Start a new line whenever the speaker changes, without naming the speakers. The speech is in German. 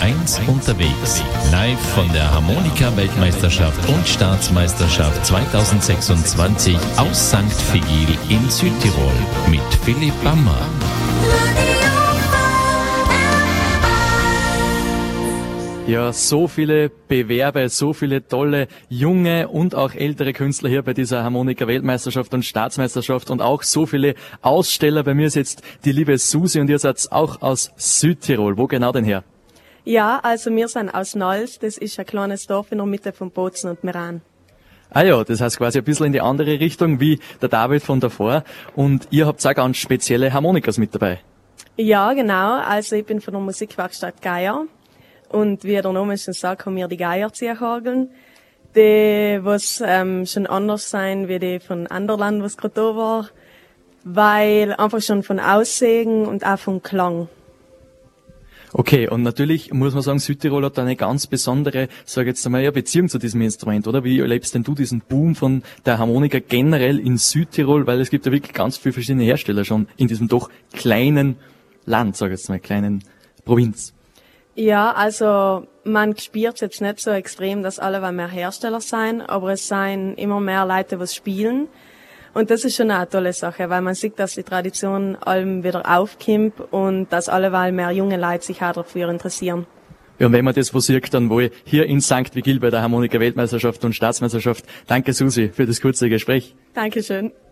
1 unterwegs. Live von der Harmonika-Weltmeisterschaft und Staatsmeisterschaft 2026 aus St. Vigil in Südtirol mit Philipp Bammer.
Ja, so viele Bewerber, so viele tolle junge und auch ältere Künstler hier bei dieser Harmonika-Weltmeisterschaft und Staatsmeisterschaft und auch so viele Aussteller. Bei mir ist jetzt die liebe Susi und ihr seid auch aus Südtirol. Wo genau denn her?
Ja, also wir sind aus Nals, das ist ein kleines Dorf in der Mitte von Bozen und Meran.
Ah ja, das heißt quasi ein bisschen in die andere Richtung wie der David von davor. Und ihr habt auch ganz spezielle Harmonikas mit dabei.
Ja, genau. Also ich bin von der Musikwerkstatt Geier. Und wie der Name schon sagt, haben wir die Geierziehorgeln, die was schon anders sein wie die von anderen Ländern, was gerade da war, weil einfach schon von Aussehen und auch vom Klang.
Okay, und natürlich muss man sagen, Südtirol hat eine ganz besondere, sage jetzt einmal, ja, Beziehung zu diesem Instrument, oder? Wie erlebst denn du diesen Boom von der Harmonika generell in Südtirol? Weil es gibt ja wirklich ganz viele verschiedene Hersteller schon in diesem doch kleinen Land, sage ich jetzt mal, kleinen Provinz.
Ja, also man spürt jetzt nicht so extrem, dass alle mehr Hersteller sein, aber es seien immer mehr Leute, die spielen. Und das ist schon eine tolle Sache, weil man sieht, dass die Tradition allem wieder aufkommt und dass alleweil mehr junge Leute sich auch dafür interessieren.
Ja, und wenn man das sieht, dann wohl hier in St. Vigil bei der Harmonika-Weltmeisterschaft und Staatsmeisterschaft. Danke, Susi, für das kurze Gespräch.
Dankeschön.